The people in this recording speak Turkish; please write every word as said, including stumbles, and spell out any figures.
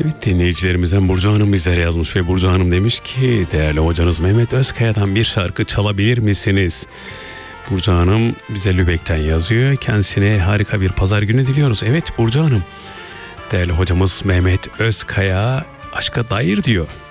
Evet, dinleyicilerimizden Burcu Hanım bizlere yazmış ve Burcu Hanım demiş ki değerli hocanız Mehmet Özkaya'dan bir şarkı çalabilir misiniz? Burcu Hanım bize Lübeck'ten yazıyor. Kendisine harika bir pazar günü diliyoruz. Evet Burcu Hanım, değerli hocamız Mehmet Özkaya aşka dair diyor.